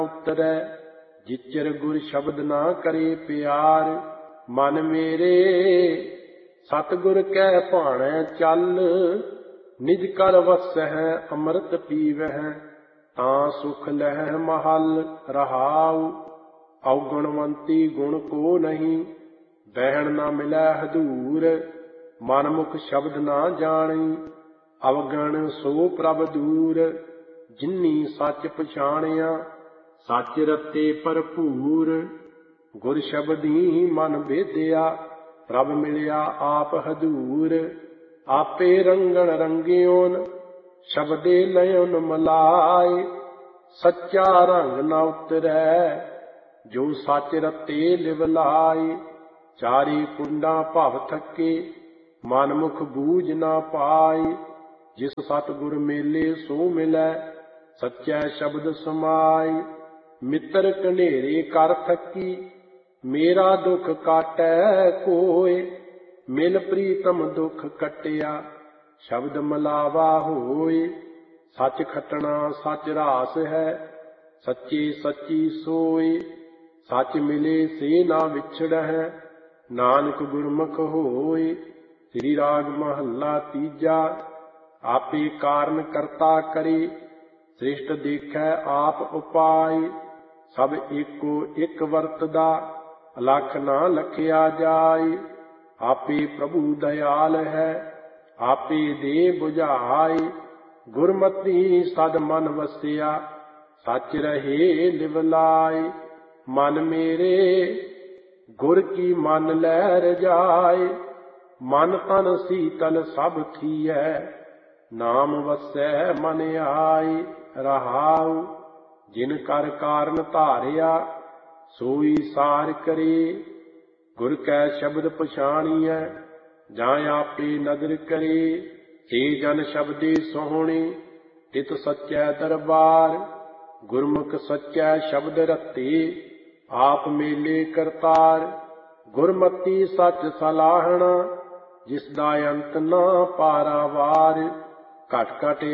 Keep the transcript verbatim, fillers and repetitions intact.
ਉਤਰੈ, ਜਿਚਰ ਗੁਰ ਸ਼ਬਦ ਨਾ ਕਰੇ ਪਿਆਰ। ਮਨ ਮੇਰੇ ਸਤਿਗੁਰ ਕੈ ਭਾਣੈ ਚੱਲ, ਨਿਜ ਕਰ ਵਸਹਿ ਅੰਮ੍ਰਿਤ ਪੀਵਹਿ। ਤਾਂ ਸੁਖ ਲਹਿ ਮਹਲ ਰਹਾਉ, ਔਗੁਣਵੰਤੀ ਗੁਣ ਕੋ ਨਹੀਂ। ਬਹਿਣ ਨਾ ਮਿਲੈ ਹਦੂਰ, ਮਨ ਮੁਖ ਸ਼ਬਦ ਨਾ ਜਾਣੀ। ਅਵਗਣ ਸੋ ਪ੍ਰਭ ਦੂਰ, ਜਿਨੀ ਸੱਚ ਪਛਾਣਿਆ। ਸੱਚ ਰਤੇ ਭਰਪੂਰ, ਗੁਰ ਸ਼ਬਦੀ ਮਨ ਭੇਦਿਆ। ਪ੍ਰਭ ਮਿਲਿਆ ਆਪ ਹਦੂਰ, ਆਪੇ ਰੰਗਣ ਰੰਗਿਓਨ। ਸ਼ਬਦੇ ਲਇਓਨ ਮਲਾਇ, ਸੱਚਾ ਰੰਗ ਨਾ ਉਤਰੈ। ਜੋ ਸੱਚ ਰਤੇ ਲਿਵ ਲਾਇ, ਚਾਰੀ ਕੁੰਡਾਂ ਭਵ ਥਕੇ। ਮਨ ਮੁਖ ਬੂਝ ਨਾ ਪਾਈ, ਜਿਸ ਸਤਿਗੁਰ ਮੇਲੇ ਸੋ ਮਿਲੈ। ਸੱਚੈ ਸ਼ਬਦ ਸਮਾਈ, ਮਿੱਤਰ ਕਨੇਰੇ ਕਰ ਥਕੀ। ਮੇਰਾ ਦੁਖ ਕਾਟੈ ਕੋਇ, ਮਿਲ ਪ੍ਰੀਤਮ ਦੁਖ ਕਟਿਆ। ਸ਼ਬਦ ਮਲਾਵਾ ਹੋਇ, ਸੱਚ ਖਟਣਾ ਸੱਚ ਰਾਸ ਹੈ। ਸੱਚੇ ਸੱਚੀ ਸੋਇ, ਸੱਚ ਮਿਲੇ ਸੇ ਨਾ ਵਿਛੜਹਿ। ਨਾਨਕ ਗੁਰਮੁਖ ਹੋਇ, ਸ੍ਰੀ ਰਾਗ ਮਹੱਲਾ ਤੀਜਾ। ਆਪੇ ਕਾਰਨ ਕਰਤਾ ਕਰੇ, ਸ੍ਰਿਸ਼ਟ ਦੇਖੈ ਆਪ ਉਪਾਇ। ਸਭ ਏਕੋ ਇੱਕ ਵਰਤਦਾ, ਅਲਖ ਨਾ ਲਖਿਆ ਜਾਇ। ਆਪੇ ਪ੍ਰਭੂ ਦਇਆਲ ਹੈ, ਆਪੇ ਦੇ ਬੁਝਾਇ। ਗੁਰਮਤਿ ਸਦ ਮਨ ਵਸਿਆ, ਸੱਚ ਰਹੇ ਲਿਵ ਲਾਇ। ਮਨ ਮੇਰੇ ਗੁਰ ਕੀ ਮਨ ਲੈ ਰਜਾਇ, ਮਨ ਤਨ ਸੀਤਲ ਸਭ ਥੀਐ। ਨਾਮ ਵਸੈ ਮਨ ਆਈ ਰਹਾਉ, ਜਿਨ ਕਰ ਕਾਰਨ ਧਾਰਿਆ। ਸੋਈ ਸਾਰ ਕਰੇ, ਗੁਰ ਕੈ ਸ਼ਬਦ ਪਛਾਣੀਐ। ਜਾਂ ਆਪੇ ਨਦਰ ਕਰੇ, ਤੇ ਜਨ ਸ਼ਬਦੇ ਸੋਹਣੇ। ਤਿਤ ਸੱਚੈ ਦਰਬਾਰ, ਗੁਰਮੁਖ ਸੱਚੈ ਸ਼ਬਦ ਰਤੇ। ਆਪ ਮੇਲੇ ਕਰਤਾਰ, ਗੁਰਮਤਿ ਸੱਚ ਸਲਾਹਣਾ। ਜਿਸ ਦਾ ਅੰਤ ਨਾ ਪਾਰਾਵਾਰ, ਘਟ ਘਟ